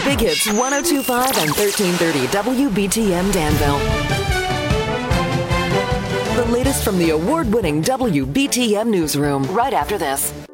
Big Hits 1025 and 1330 WBTM Danville. The latest from the award-winning WBTM newsroom right after this.